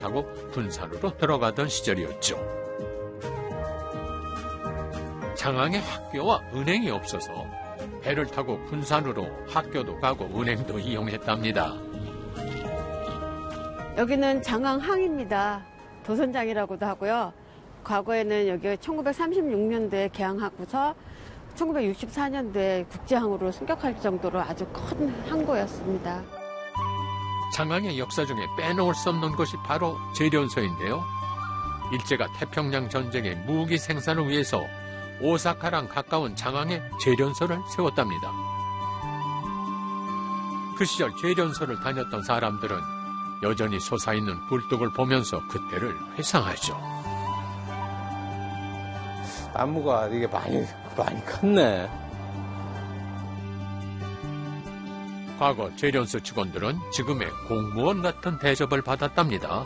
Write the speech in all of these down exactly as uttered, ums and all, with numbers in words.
타고 군산으로 들어가던 시절이었죠. 장항에 학교와 은행이 없어서 배를 타고 군산으로 학교도 가고 은행도 이용했답니다. 여기는 장항항입니다. 도선장이라고도 하고요. 과거에는 여기 천구백삼십육 년도에 개항하고서 천구백육십사 년도에 국제항으로 승격할 정도로 아주 큰 항구였습니다. 장항의 역사 중에 빼놓을 수 없는 것이 바로 제련소인데요. 일제가 태평양 전쟁의 무기 생산을 위해서 오사카랑 가까운 장항에 제련소를 세웠답니다. 그 시절 제련소를 다녔던 사람들은 여전히 솟아있는 굴뚝을 보면서 그때를 회상하죠. 나무가 이게 많이, 많이 컸네. 과거 제련소 직원들은 지금의 공무원 같은 대접을 받았답니다.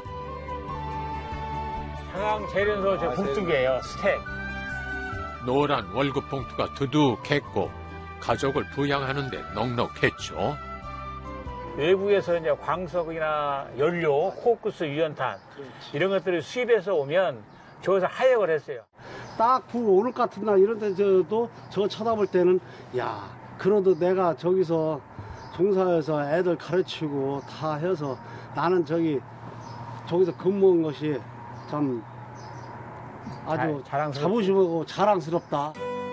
장항 제련소 제 굴뚝이에요, 스택. 노란 월급 봉투가 두둑했고 가족을 부양하는 데 넉넉했죠. 외국에서 이제 광석이나 연료, 코크스, 유연탄 이런 것들을 수입해서 오면 저기서 하역을 했어요. 딱 불 오를 것 같은 날 이런 데서도 저 쳐다볼 때는 야, 그래도 내가 저기서 종사해서 애들 가르치고 다 해서 나는 저기 저기서 근무한 것이 참 아주 자부심하고 자랑스럽다.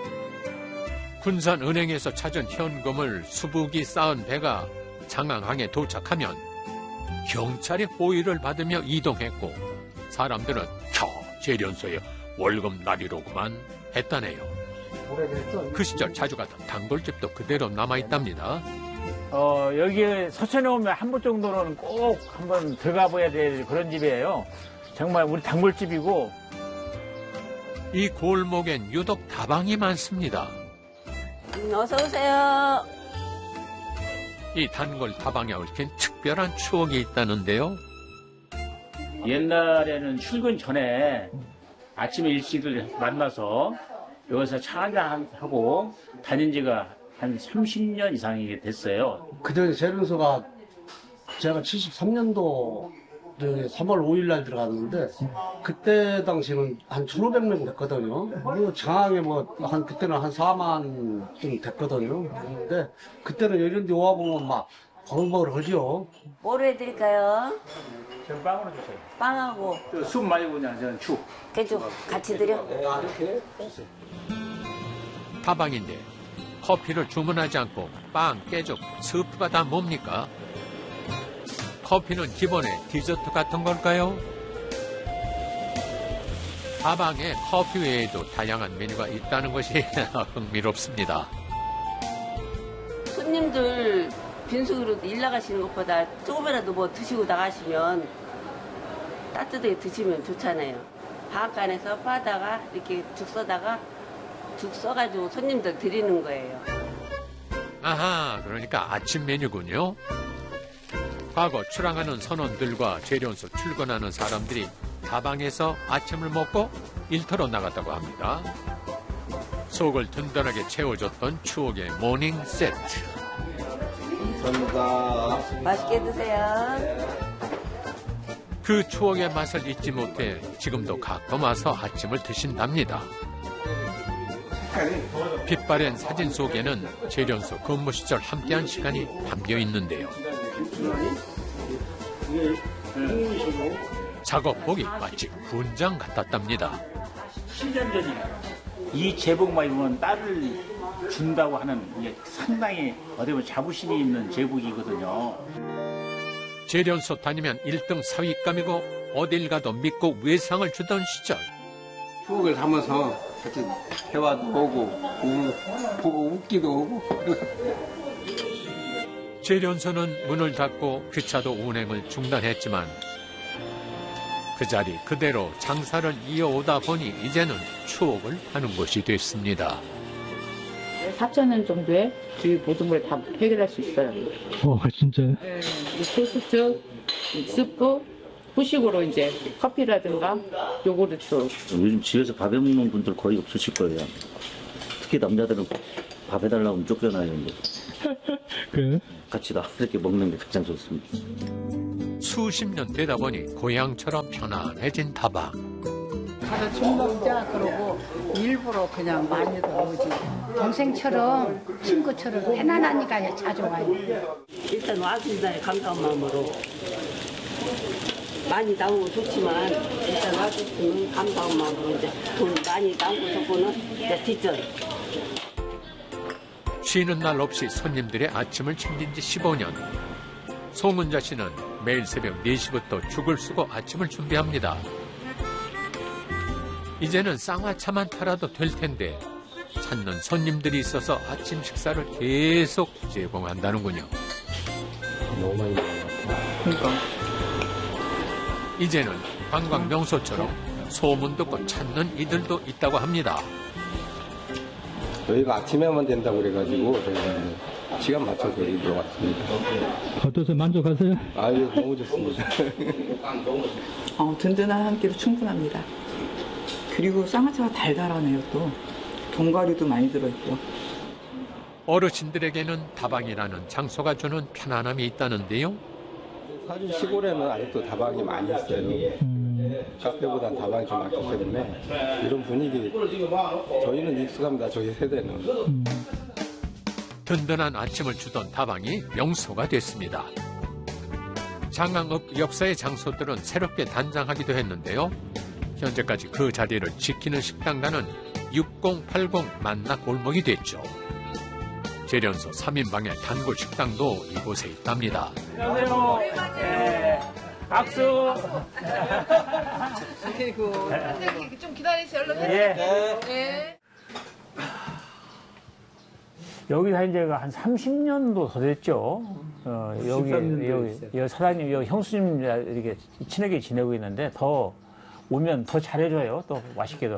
군산은행에서 찾은 현금을 수북이 쌓은 배가 장항항에 도착하면 경찰의 호의를 받으며 이동했고 사람들은 저 제련소의 월급날이로구만 했다네요. 그 시절 자주 가던 단골집도 그대로 남아있답니다. 어, 여기 서천에 오면 한 번 정도는 꼭 한번 들어가 봐야 될 그런 집이에요. 정말 우리 단골집이고. 이 골목엔 유독 다방이 많습니다. 어서 오세요. 이 단골 다방에 얽힌 특별한 추억이 있다는데요. 옛날에는 출근 전에 아침에 일찍을 만나서 여기서 차 한잔하고 다닌 지가 한 삼십 년 이상이 됐어요. 그전에 제련소가 제가 칠십삼 년도 삼월 오일 날 들어갔는데 그때 당시는 한 천오백 명 됐거든요. 뭐 장항에 뭐 한 그때는 한 사만 좀 됐거든요. 근데 그때는 이런 데 와보면 막 버글버글 하죠. 뭐로 해드릴까요? 저 빵으로 주세요. 빵하고 숲 말고 그냥 저는 죽. 깨죽 같이 드려? 이렇게 다방인데 커피를 주문하지 않고 빵, 깨죽, 스프가 다 뭡니까? 커피는 기본에 디저트 같은 걸까요? 다방에 커피 외에도 다양한 메뉴가 있다는 것이 흥미롭습니다. 손님들 빈속으로 일 나가시는 것보다 조금이라도 뭐 드시고 나가시면 따뜻하게 드시면 좋잖아요. 방앗간에서 파다가 이렇게 죽 써다가 죽 써가지고 손님들 드리는 거예요. 아하, 그러니까 아침 메뉴군요. 과거 출항하는 선원들과 제련소 출근하는 사람들이 다방에서 아침을 먹고 일터로 나갔다고 합니다. 속을 든든하게 채워줬던 추억의 모닝 세트. 감사합니다. 맛있게 드세요. 그 추억의 맛을 잊지 못해 지금도 가끔 와서 아침을 드신답니다. 빛바랜 사진 속에는 제련소 근무 시절 함께한 시간이 담겨 있는데요. 작업복이 마치 군장 같았답니다. 십 년 전이에요. 이 제복만 입으면 딸을 준다고 하는 이게 상당히 어디 보면 자부심이 있는 제복이거든요. 제련소 다니면 일 등 사윗감이고 어딜 가도 믿고 외상을 주던 시절. 추억을 담아서 같이 대화도 오고 보고 웃기도 오고. 제련소는 문을 닫고 기차도 운행을 중단했지만 그 자리 그대로 장사를 이어오다 보니 이제는 추억을 하는 곳이 됐습니다. 사천 원 정도에 저희 모든 걸 다 해결할 수 있어요. 어, 진짜요? 네, 토스트, 스프, 후식으로 이제 커피라든가 요구르트. 요즘 집에서 밥 해먹는 분들 거의 없으실 거예요. 특히 남자들은 밥 해달라고 하면 쫓겨나요. 그래요? 같이 다 이렇게 먹는 게 가장 좋습니다. 수십 년 되다 보니 고향처럼 편안해진 다방. 가서 좀 먹자 그러고 일부러 그냥 많이 들어오지. 동생처럼 친구처럼 편안하니까 자주 와요. 일단 와주신다에 감사한 마음으로 많이 나오고 좋지만 일단 와주시면 감사한 마음으로 이제 돈 많이 나오고 좋고는 이제 뒷전. 쉬는 날 없이 손님들의 아침을 챙긴 지 십오 년. 송은자 씨는 매일 새벽 네 시부터 죽을 쓰고 아침을 준비합니다. 이제는 쌍화차만 팔아도 될 텐데 찾는 손님들이 있어서 아침 식사를 계속 제공한다는군요. 너무 많이 먹어요. 그러니까. 이제는 관광 명소처럼 소문 듣고 찾는 이들도 있다고 합니다. 저희가 아침에만 된다고 그래가지고 저희가 시간 맞춰서 일부러 왔습니다. 어떠세요? 만족하세요? 아유, 너무 좋습니다. 어, 든든한 한 끼로 충분합니다. 그리고 쌍화차가 달달하네요. 또 견과류도 많이 들어있고. 어르신들에게는 다방이라는 장소가 주는 편안함이 있다는데요. 사실 시골에는 아직도 다방이 많이 있어요. 음. 카페보단 다방이 좀 많기 때문에 이런 분위기 저희는 익숙합니다. 저희 세대는. 음. 든든한 아침을 주던 다방이 명소가 됐습니다. 장항읍 역사의 장소들은 새롭게 단장하기도 했는데요. 현재까지 그 자리를 지키는 식당가는 육공팔공 만나 골목이 됐죠. 재련소 삼 인방의 단골 식당도 이곳에 있답니다. 안녕하세요. 네. 악수. 그리고 좀 기다리세요. 얼른. 예. 네. 여기 한 지가 한 삼십 년도 더 됐죠. 어, 여기, 여기, 여기 사장님, 여기 형수님 이렇게 친하게 지내고 있는데 더 오면 더 잘해줘요. 또 맛있게도.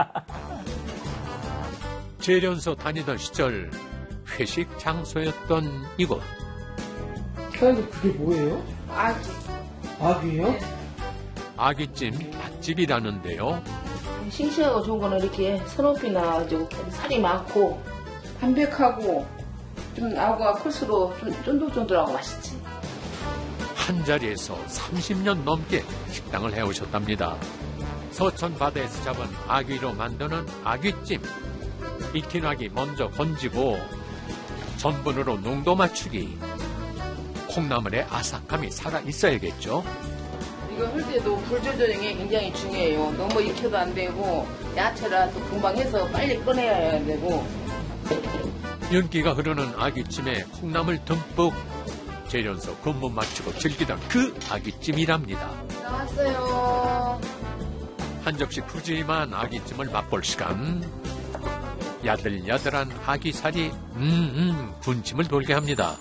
재련소 다니던 시절 회식 장소였던 이곳. 사장님 그게 뭐예요? 아기. 아기예요? 아기찜 맛집이라는데요. 싱싱하고 좋은 거는 이렇게 선호피 나가지고 살이 많고 담백하고 좀 아구가 클수록 좀 쫀득쫀득하고 맛있지. 한 자리에서 삼십 년 넘게 식당을 해오셨답니다. 서천 바다에서 잡은 아귀로 만드는 아귀찜. 익힌 아귀 먼저 건지고 전분으로 농도 맞추기. 콩나물의 아삭함이 살아있어야겠죠. 이거 할 때도 불 조절이 굉장히 중요해요. 너무 익혀도 안 되고 야채라도 금방 해서 빨리 꺼내야 되고. 윤기가 흐르는 아귀찜에 콩나물 듬뿍. 재련소 근무 마치고 즐기던 그 아귀찜이랍니다. 나왔어요. 한 접시 푸짐한 아귀찜을 맛볼 시간. 야들야들한 아귀살이 음음 군침을 돌게 합니다.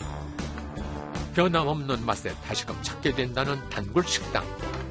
변함없는 맛에 다시금 찾게 된다는 단골 식당.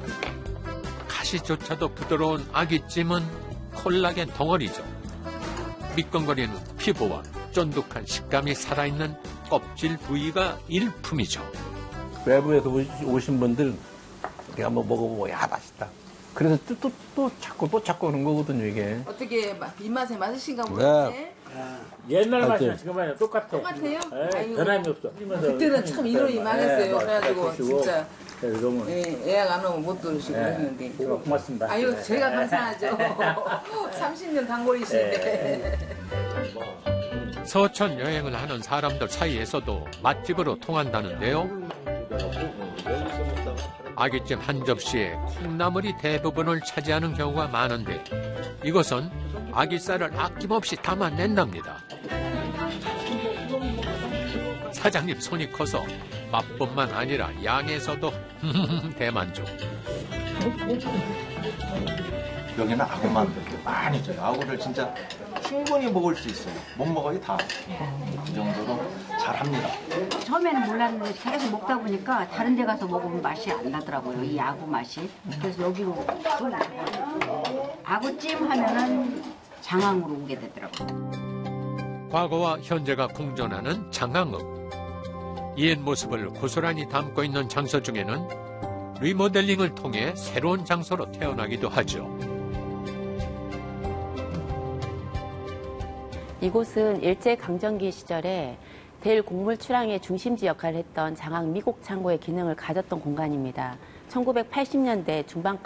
가시조차도 부드러운 아귀찜은 콜라겐 덩어리죠. 미끈거리는 피부와 쫀득한 식감이 살아있는 껍질 부위가 일품이죠. 외부에서 오신 분들 이렇게 한번 먹어보고 야 맛있다. 그래서 또, 또, 또 찾고 또 찾고 그런 거거든요 이게. 어떻게 입맛에 맞으신가 보네. 네. 옛날 맛이랑 지금 맛이랑 똑같아. 똑같아요? 네, 변함이 없어. 그때는 참 인원이 많았어요. 네, 그래가지고 진짜 그래서 너무 예, 예약 안 오면 못 들으시고 네. 했는데. 고맙습니다. 아유 네. 제가 감사하죠. 삼십 년 단골이신데. 서천 여행을 하는 사람들 사이에서도 맛집으로 통한다는데요. 아귀찜 한 접시에 콩나물이 대부분을 차지하는 경우가 많은데 이것은 아귀살을 아낌없이 담아낸답니다. 사장님 손이 커서 맛뿐만 아니라 양에서도 대만족. 여기는 아구만 많이 줘요. 아구를 진짜 충분히 먹을 수 있어요. 못 먹어요 다. 그 정도로 잘합니다. 처음에는 몰랐는데 계속 먹다 보니까 다른 데 가서 먹으면 맛이 안 나더라고요. 이 아구 맛이. 그래서 여기로 아구찜 하면은 장항으로 오게 되더라고요. 과거와 현재가 공존하는 장항읍. 옛 모습을 고스란히 담고 있는 장소 중에는 리모델링을 통해 새로운 장소로 태어나기도 하죠. 이곳은 일제강점기 시절에 대일 곡물 출항의 중심지 역할을 했던 장항 미곡 창고의 기능을 가졌던 공간입니다. 천구백팔십 년대 중반까지